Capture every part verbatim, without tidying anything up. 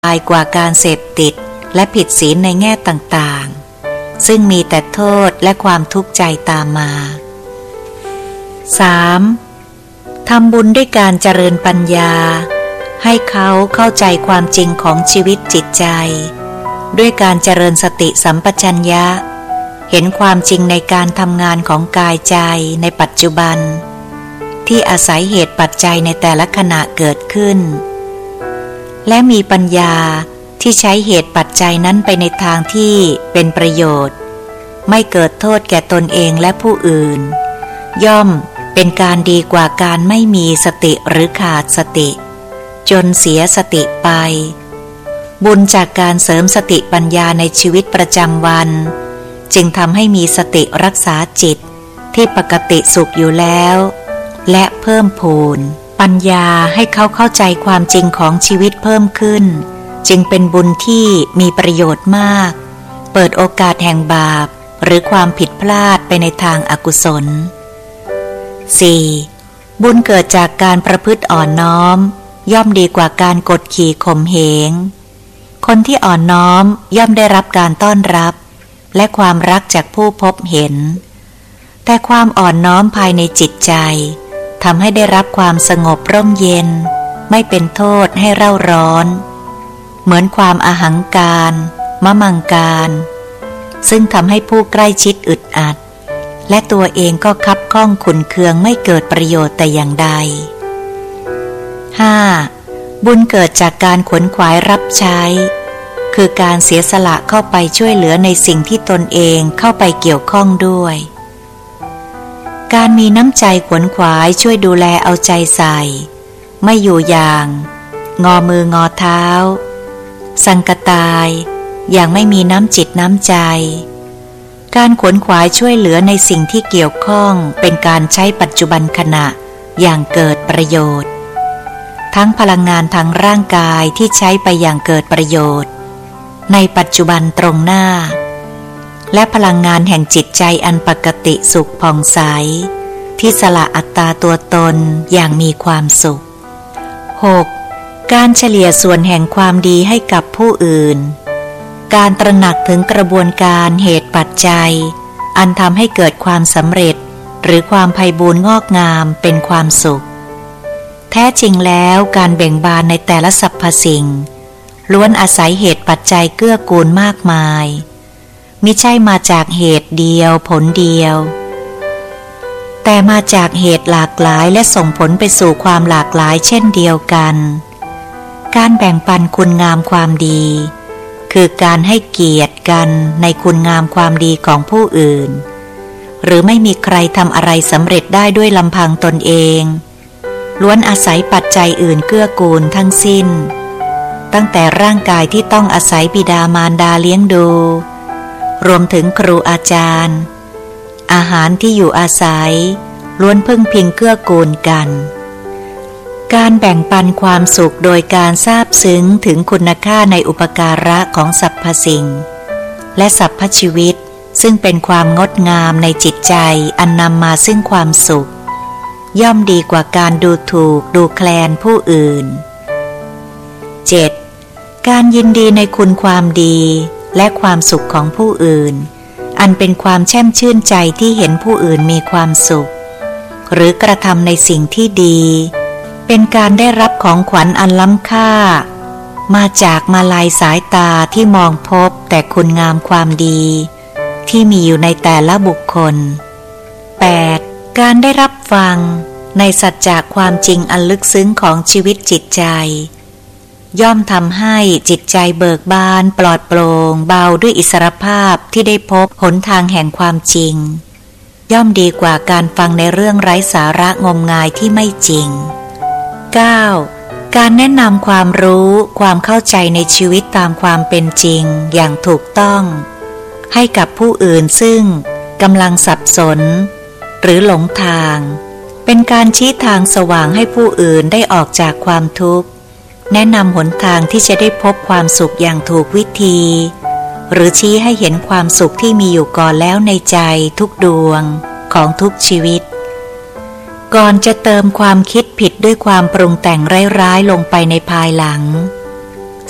บายกว่าการเสพติดและผิดศีลในแง่ต่างๆซึ่งมีแต่โทษและความทุกข์ใจตามมา สาม. ทำบุญด้วยการเจริญปัญญาให้เขาเข้าใจความจริงของชีวิตจิตใจด้วยการเจริญสติสัมปชัญญะเห็นความจริงในการทำงานของกายใจในปัจจุบันที่อาศัยเหตุปัจจัยในแต่ละขณะเกิดขึ้นและมีปัญญาที่ใช้เหตุปัจจัยนั้นไปในทางที่เป็นประโยชน์ไม่เกิดโทษแก่ตนเองและผู้อื่นย่อมเป็นการดีกว่าการไม่มีสติหรือขาดสติจนเสียสติไปบุญจากการเสริมสติปัญญาในชีวิตประจำวันจึงทำให้มีสติรักษาจิตที่ปกติสุขอยู่แล้วและเพิ่มพูนปัญญาให้เขาเข้าใจความจริงของชีวิตเพิ่มขึ้นจึงเป็นบุญที่มีประโยชน์มากเปิดโอกาสแห่งบาปหรือความผิดพลาดไปในทางอกุศล สี่. บุญเกิดจากการประพฤติอ่อนน้อมย่อมดีกว่าการกดขี่ข่มเหงคนที่อ่อนน้อมย่อมได้รับการต้อนรับและความรักจากผู้พบเห็นแต่ความอ่อนน้อมภายในจิตใจทำให้ได้รับความสงบร่มเย็นไม่เป็นโทษให้เร่าร้อนเหมือนความอหังการมะมังการซึ่งทำให้ผู้ใกล้ชิดอึดอัดและตัวเองก็คับข้องขุ่นเคืองไม่เกิดประโยชน์แต่อย่างใด ห้า. บุญเกิดจากการขวนขวายรับใช้คือการเสียสละเข้าไปช่วยเหลือในสิ่งที่ตนเองเข้าไปเกี่ยวข้องด้วยการมีน้ำใจขวนขวายช่วยดูแลเอาใจใส่ไม่อยู่อย่างงอมืองอเท้าสังกตายอย่างไม่มีน้ำจิตน้ำใจการขวนขวายช่วยเหลือในสิ่งที่เกี่ยวข้องเป็นการใช้ปัจจุบันขณะอย่างเกิดประโยชน์ทั้งพลังงานทางร่างกายที่ใช้ไปอย่างเกิดประโยชน์ในปัจจุบันตรงหน้าและพลังงานแห่งจิตใจอันปกติสุขผ่องใสที่สละอัตตาตัวตนอย่างมีความสุข หก. การเฉลี่ยส่วนแห่งความดีให้กับผู้อื่นการตระหนักถึงกระบวนการเหตุปัจจัยอันทำให้เกิดความสำเร็จหรือความไพบูลย์งอกงามเป็นความสุขแท้จริงแล้วการเบ่งบานในแต่ละสรรพสิ่งล้วนอาศัยเหตุปัจจัยเกื้อกูลมากมายมิใช่มาจากเหตุเดียวผลเดียวแต่มาจากเหตุหลากหลายและส่งผลไปสู่ความหลากหลายเช่นเดียวกันการแบ่งปันคุณงามความดีคือการให้เกียรติกันในคุณงามความดีของผู้อื่นหรือไม่มีใครทำอะไรสำเร็จได้ด้วยลำพังตนเองล้วนอาศัยปัจจัยอื่นเกื้อกูลทั้งสิ้นตั้งแต่ร่างกายที่ต้องอาศัยบิดามารดาเลี้ยงดูรวมถึงครูอาจารย์อาหารที่อยู่อาศัยล้วนพึ่งพิงเกื้อกูลกันการแบ่งปันความสุขโดยการซาบซึ้งถึงคุณค่าในอุปการะของสรรพสิ่งและสรรพชีวิตซึ่งเป็นความงดงามในจิตใจอันนำมาซึ่งความสุขย่อมดีกว่าการดูถูกดูแคลนผู้อื่น เจ็ด. การยินดีในคุณความดีและความสุขของผู้อื่นอันเป็นความแช่มชื่นใจที่เห็นผู้อื่นมีความสุขหรือกระทำในสิ่งที่ดีเป็นการได้รับของขวัญอันล้ำค่ามาจากมาลัยสายตาที่มองพบแต่คุณงามความดีที่มีอยู่ในแต่ละบุคคล แปด. การได้รับฟังในสัจจะความจริงอันลึกซึ้งของชีวิตจิตใจย่อมทำให้จิตใจเบิกบานปลอดโปร่งเบาด้วยอิสรภาพที่ได้พบหนทางแห่งความจริงย่อมดีกว่าการฟังในเรื่องไร้สาระงมงายที่ไม่จริง เก้า. การแนะนำความรู้ความเข้าใจในชีวิตตามความเป็นจริงอย่างถูกต้องให้กับผู้อื่นซึ่งกำลังสับสนหรือหลงทางเป็นการชี้ทางสว่างให้ผู้อื่นได้ออกจากความทุกข์แนะนำหนทางที่จะได้พบความสุขอย่างถูกวิธีหรือชี้ให้เห็นความสุขที่มีอยู่ก่อนแล้วในใจทุกดวงของทุกชีวิตก่อนจะเติมความคิดผิดด้วยความปรุงแต่งร้ายๆลงไปในภายหลัง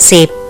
สิบ